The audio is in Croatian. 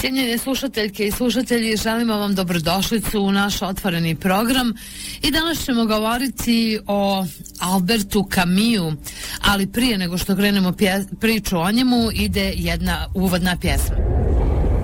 Cijenjene slušateljke i slušatelji, želimo vam dobrodošlicu u naš otvoreni program i danas ćemo govoriti o Albertu Camusu, ali prije nego što krenemo priču o njemu ide jedna uvodna pjesma.